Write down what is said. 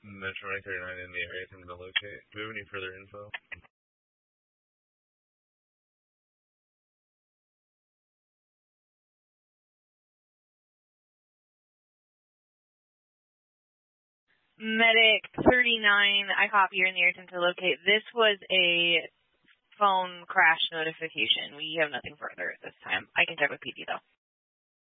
Metro 939 in the area, something to locate. Do we have any further info? Medic 39, I copy you're in the area to locate. This was a phone crash notification. We have nothing further at this time. I can check with PD though.